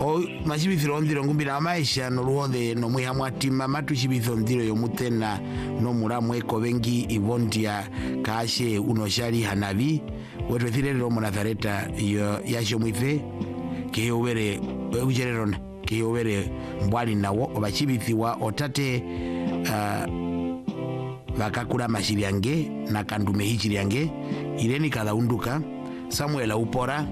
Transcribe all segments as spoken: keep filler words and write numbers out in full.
o machibithiro ndiro ngumbira maisha no ruhothe no mwihamwatima matuchibitho ndiro yomutena no muramwe ko bengi ibondia kashe unoshari hanabi wetwethirero mu Nazareta yo yasho mwife kiyobere ujererona kiyobere mbwali nawo obachibithiwa otate uh, vakakura mashiri yange na kandume hichiri yange ireni kada unduka Samuel upora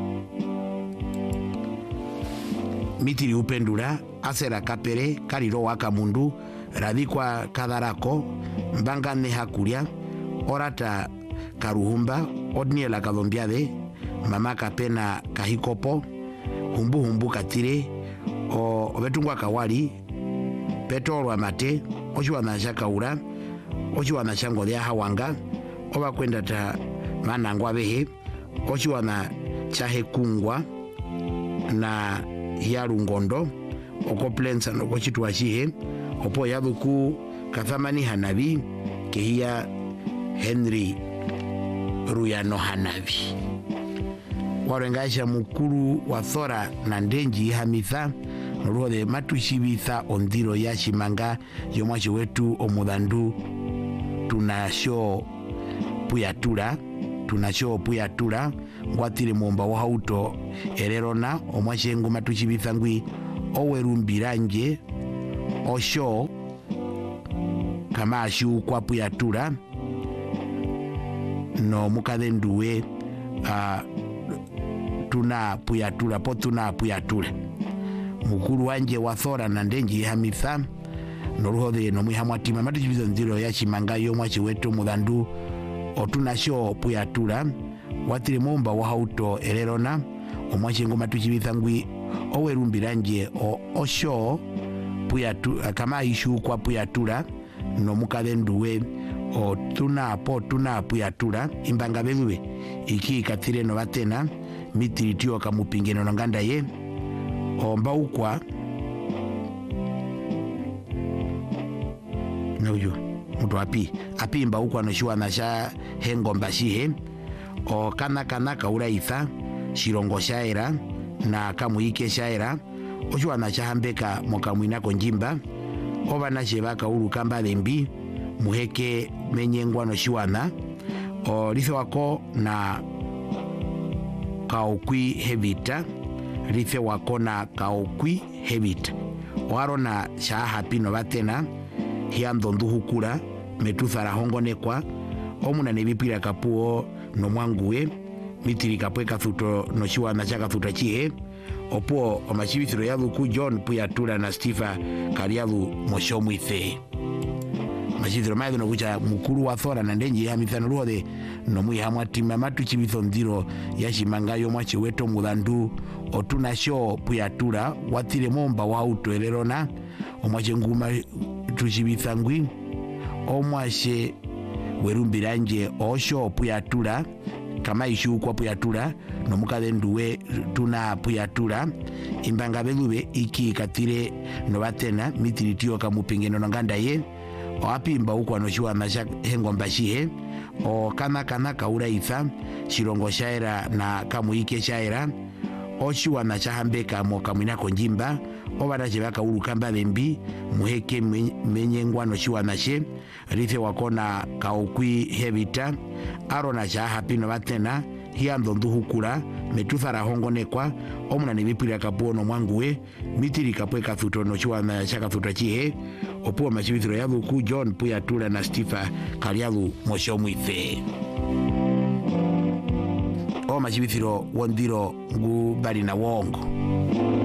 mitiri upendura asera kapere kariro waka mundu radikwa kadharako mbangane hakuria orata karuhumba odniela kadhombiade mama kapena kahikopo humbu humbu katire o obetungwa kawali petoro mate ochiwa na shakaura ochiwa na shango ya hawanga oba kwenda ta manangwa behe ochiwa na chahe kungwa na yarungondo okoplensa nokochitwa chihe opo yabuku kathamani hanabi kehia Henry Ruyano Hanabi warengaisha mukuru wa Thora na ndenji hamitha noruhode matushibitha ondiro ya shimanga yomwachi wetu omudhandu tunasho puyatura tunasho puyatura ngwatire muomba wa hauto ererona omwashengu matushibitha ngwi owerumbiranje osho kama ashu kwa puyatura no mukadhenduwe uh, tuna puyatura po tuna puyatura mukuru wanje wa Thora na ndenji hamitha noruhode no mwihamwatima matushibitha ndiro ya shimanga yomwachi wetu mudhandu otunasho puyatura watire momba wa hauto ererona omwashengo matuchibitha ngwi owerumbiranje o osho puyatu kama ishu kwa puyatura no mukadhenduwe o tuna po tuna puyatura imbanga beluwe iki katire no batena mitiritio kamupingeno no nganda ye omba ukwa nojo mutu api api imba ukwa no shwa na sha hengo mbashihe o kana kana kaura itha shirongo shaera na kamuike shaera oshwa na chahambeka mokamwina konjimba oba na shebaka uru kamba lembi muheke menyengwa no shiwana o lithe wako na kaokwi hevita lithe wako na kaokwi hevita waro na shaha pino batena hiando nduhukura metuthara hongonekwa omuna nebipira kapuo no mwanguwe mitiri kapwe kathuto no shiwana chaka thuta chihe opo omachibithiro yathuku John puyatura na Stephen kariathu moshomwithe machibithiro maithu no kucha mukuru wa Thora na ndenji hamithano ruhode no mwihamwatima matuchibitho ndiro ya shimangayo mwachi weto mudhandu otunasho puyatura watire momba wa auto ererona omwache nguma tuchibitha ngwi omwashe werumbiranje osho puyatura kama ishu kwa puyatura no mukadhenduwe tuna puyatura imbanga belube iki katire no batena mitiritio kamupingeno no nganda ye o apimba ukwa no shwa masha hengo mbashihe o kana kana kaura itha shirongo shaera na kamuike shaera oshwa na chahambeka mokamwina konjimba obana chebaka uru kamba lembi muheke menyengwa no shiwa nashe rithe wakona kaokwi hevita arona chaha pino batena hiando nduhukura metuthara hongonekwa omuna nebipira kapono mwanguwe mitiri kapwe kathuto no shiwa na chaka thuta chihe opuwa machibithiro yathuku John puyatura na Stephen kariathu moshomwithe o machibithiro wondiro ngu bali na wongo